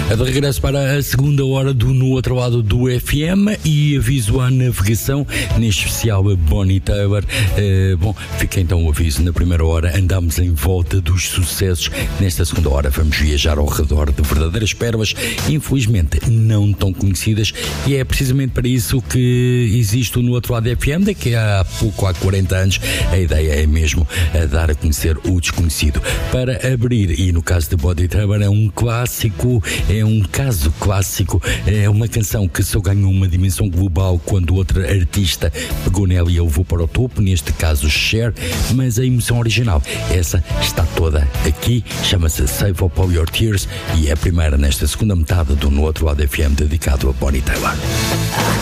De regresso para a segunda hora do No Outro Lado do FM e aviso à navegação, neste especial Bonnie Tyler. Bom, fica então o aviso. Na primeira hora andámos em volta dos sucessos. Nesta segunda hora vamos viajar ao redor de verdadeiras pérolas, infelizmente não tão conhecidas, e é precisamente para isso que existe o No Outro Lado FM. Daqui a pouco, há 40 anos, a ideia é mesmo dar a conhecer o desconhecido. Para abrir, e no caso de Bonnie Tyler é um clássico, é um caso clássico, é uma canção que só ganhou uma dimensão global quando outra artista pegou nela e a levou para o topo, neste caso Cher, mas a emoção original, essa está toda aqui, chama-se Save Up All Your Tears e é a primeira nesta segunda metade do No Outro Lado FM dedicado a Bonnie Tyler.